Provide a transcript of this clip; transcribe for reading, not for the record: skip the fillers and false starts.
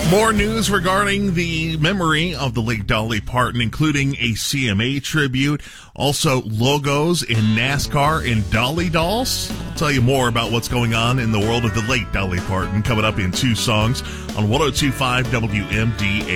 More news regarding the memory of the late Dolly Parton, including a CMA tribute, also logos in NASCAR and Dolly dolls. I'll tell you more about what's going on in the world of the late Dolly Parton coming up in two songs on 102.5 WMDA.